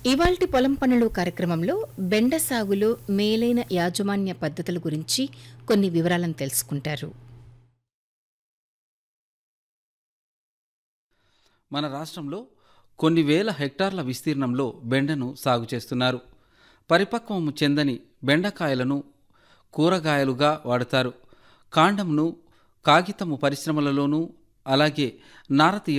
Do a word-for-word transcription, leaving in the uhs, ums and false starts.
ఇవాల్టి పొలం పనులు కార్యక్రమంలో బెండ సాగులో మేలైన యాజమాన్య పద్ధతుల గురించి కొన్ని వివరాలను తెలుసుకుంటారు. మన రాష్ట్రంలో కొన్ని వేల హెక్టార్ల విస్తీర్ణంలో బెండను సాగు చేస్తున్నారు. పరిపక్వము చెందని బెండకాయలను కూరగాయలుగా వాడతారు. కాండంను కాగితము పరిశ్రమలలోనూ అలాగే నార